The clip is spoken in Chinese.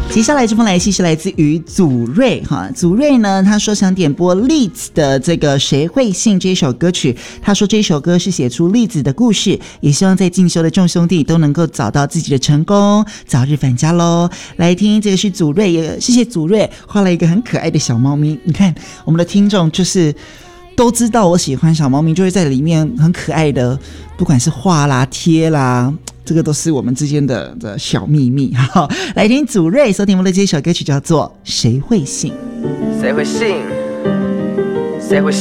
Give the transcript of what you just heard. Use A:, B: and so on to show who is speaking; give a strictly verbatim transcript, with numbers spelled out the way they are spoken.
A: 接下来这封来信是来自于祖瑞哈，祖瑞呢他说想点播栗子的这个谁会信这首歌曲，他说这首歌是写出栗子的故事，也希望在进修的众兄弟都能够找到自己的成功，早日返家咯。来听这个是祖瑞，也谢谢祖瑞画了一个很可爱的小猫咪，你看我们的听众就是都知道我喜欢小猫咪，就会在里面很可爱的不管是画啦贴啦，这个都是我们之间 的, 的小秘密。好，来听祖瑞所点播的这首歌曲叫做谁会信。
B: 谁会信谁会信